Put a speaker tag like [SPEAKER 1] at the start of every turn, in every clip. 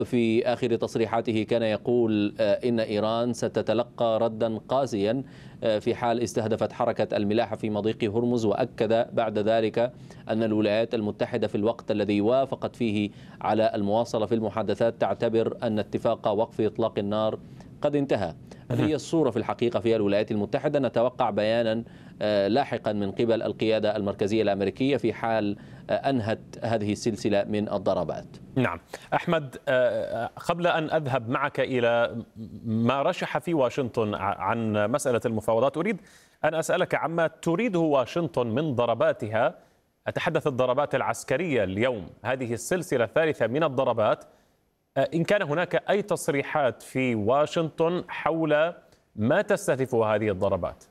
[SPEAKER 1] في آخر تصريحاته كان يقول إن إيران ستتلقى ردا قاسيا في حال استهدفت حركة الملاحة في مضيق هرمز، وأكد بعد ذلك أن الولايات المتحدة في الوقت الذي وافقت فيه على المواصلة في المحادثات تعتبر أن اتفاق وقف إطلاق النار قد انتهى. هذه هي الصورة في الحقيقة في الولايات المتحدة. نتوقع بيانا لاحقا من قبل القيادة المركزية الأمريكية في حال أنهت هذه السلسلة من الضربات.
[SPEAKER 2] نعم أحمد، قبل أن أذهب معك إلى ما رشح في واشنطن عن مسألة المفاوضات، أريد أن أسألك عما تريده واشنطن من ضرباتها. أتحدث الضربات العسكرية اليوم، هذه السلسلة الثالثة من الضربات. إن كان هناك أي تصريحات في واشنطن حول ما تستهدف هذه الضربات؟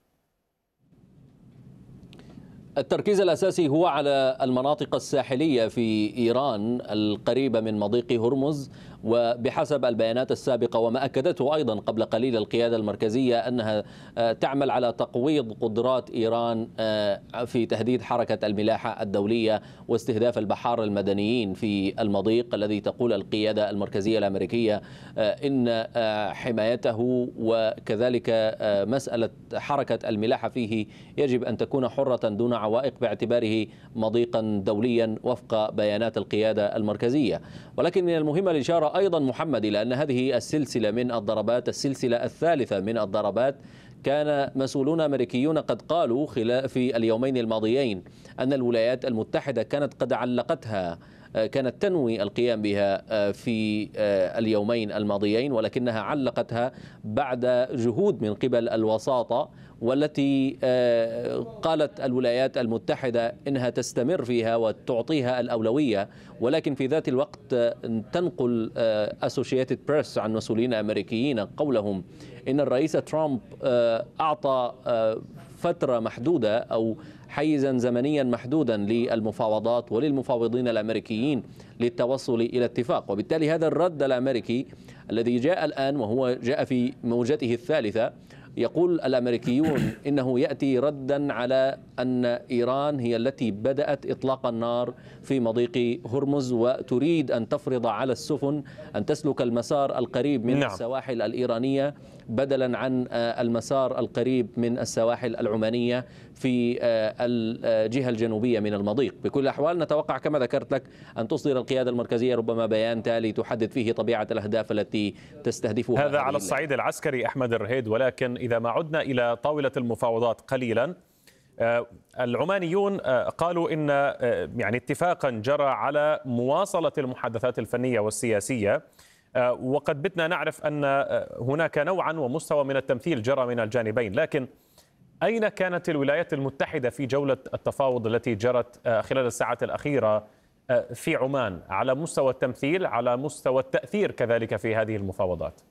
[SPEAKER 1] التركيز الأساسي هو على المناطق الساحلية في إيران القريبة من مضيق هرمز، وبحسب البيانات السابقة وما أكدته أيضا قبل قليل القيادة المركزية أنها تعمل على تقويض قدرات إيران في تهديد حركة الملاحة الدولية واستهداف البحار المدنيين في المضيق الذي تقول القيادة المركزية الأمريكية إن حمايته وكذلك مسألة حركة الملاحة فيه يجب أن تكون حرة دون عوائق باعتباره مضيقا دوليا وفق بيانات القيادة المركزية. ولكن من المهم الإشارة أيضا محمد إلى أن هذه السلسلة من الضربات، السلسلة الثالثة من الضربات، كان مسؤولون أمريكيون قد قالوا في اليومين الماضيين أن الولايات المتحدة كانت تنوي القيام بها في اليومين الماضيين، ولكنها علقتها بعد جهود من قبل الوساطة، والتي قالت الولايات المتحدة إنها تستمر فيها وتعطيها الأولوية. ولكن في ذات الوقت تنقل Associated Press عن مسؤولين أمريكيين قولهم إن الرئيس ترامب أعطى فترة محدودة أو حيزا زمنيا محدودا للمفاوضات وللمفاوضين الأمريكيين للتوصل إلى اتفاق. وبالتالي هذا الرد الأمريكي الذي جاء الآن وهو جاء في موجته الثالثة، يقول الأمريكيون إنه يأتي ردا على أن إيران هي التي بدأت إطلاق النار في مضيق هرمز، وتريد أن تفرض على السفن أن تسلك المسار القريب من السواحل الإيرانية بدلا عن المسار القريب من السواحل العمانية في الجهة الجنوبية من المضيق. بكل الأحوال نتوقع كما ذكرت لك أن تصدر القيادة المركزية ربما بيان تالي تحدد فيه طبيعة الأهداف التي تستهدفها.
[SPEAKER 2] هذا على الصعيد العسكري أحمد الرهيد. ولكن إذا ما عدنا إلى طاولة المفاوضات قليلا، العمانيون قالوا إن يعني اتفاقا جرى على مواصلة المحادثات الفنية والسياسية، وقد بتنا نعرف أن هناك نوعا ومستوى من التمثيل جرى من الجانبين. لكن أين كانت الولايات المتحدة في جولة التفاوض التي جرت خلال الساعات الأخيرة في عمان، على مستوى التمثيل، على مستوى التأثير كذلك في هذه المفاوضات؟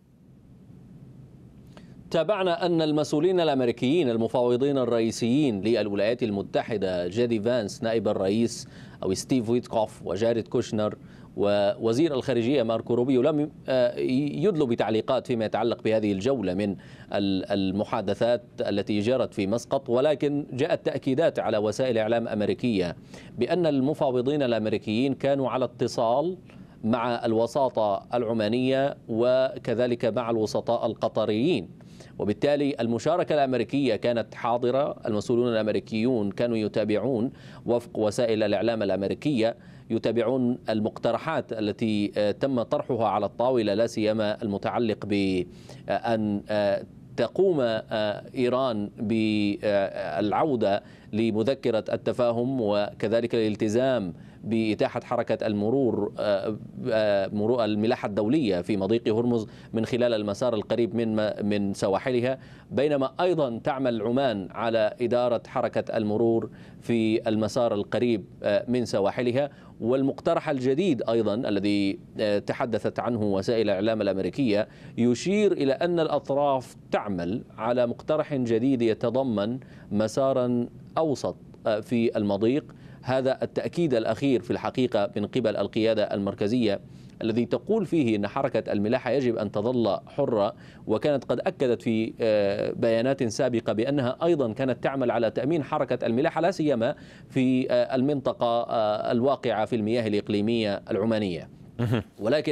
[SPEAKER 1] تابعنا أن المسؤولين الأمريكيين المفاوضين الرئيسيين للولايات المتحدة، جيدي فانس نائب الرئيس أو ستيف ويتكوف وجاريد كوشنر ووزير الخارجية ماركو روبيو، لم يدلوا بتعليقات فيما يتعلق بهذه الجولة من المحادثات التي جرت في مسقط. ولكن جاءت تأكيدات على وسائل إعلام أمريكية بأن المفاوضين الأمريكيين كانوا على اتصال مع الوساطة العمانية وكذلك مع الوسطاء القطريين، وبالتالي المشاركة الأمريكية كانت حاضرة. المسؤولون الأمريكيون كانوا يتابعون وفق وسائل الإعلام الأمريكية، يتابعون المقترحات التي تم طرحها على الطاولة، لا سيما المتعلق بأن تقوم إيران بالعودة لمذكرة التفاهم وكذلك الالتزام بإتاحة حركة المرور الملاحة الدولية في مضيق هرمز من خلال المسار القريب من سواحلها، بينما أيضا تعمل عمان على إدارة حركة المرور في المسار القريب من سواحلها. والمقترح الجديد أيضا الذي تحدثت عنه وسائل الإعلام الأمريكية يشير إلى أن الأطراف تعمل على مقترح جديد يتضمن مسارا أوسط في المضيق. هذا التأكيد الأخير في الحقيقة من قبل القيادة المركزية الذي تقول فيه أن حركة الملاحة يجب أن تظل حرة، وكانت قد أكدت في بيانات سابقة بأنها أيضا كانت تعمل على تأمين حركة الملاحة لا سيما في المنطقة الواقعة في المياه الإقليمية العمانية. ولكن